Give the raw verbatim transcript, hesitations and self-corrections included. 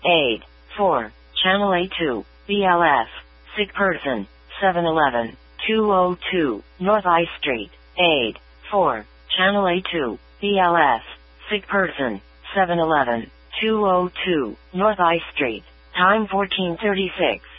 aid. four. Channel A two, B L F, sick person, seven eleven, two oh two, North I Street, aid. four. Channel A two, B L F, sick person, seven eleven, two oh two, North I Street, time fourteen thirty-six.